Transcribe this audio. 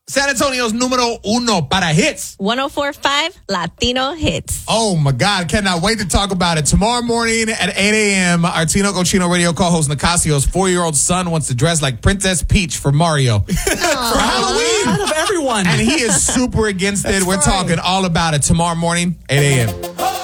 San Antonio's numero uno para hits. 104.5 Latino Hits. Oh, my God. Cannot wait to talk about it. Tomorrow morning at 8 a.m., our Tino Cochino radio co-host Nicasio's 4-year-old son wants to dress like Princess Peach for Mario. For Halloween. Out of everyone. And he is super against it. We're talking all about it tomorrow morning, 8 a.m.